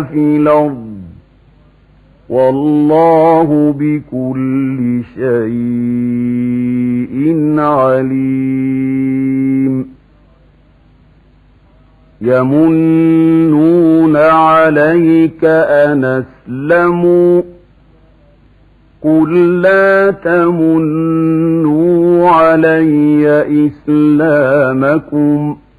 في الأرض والله بكل شيء عليم يمنون عليك أن أسلموا قل لا تمنوا علي إسلامكم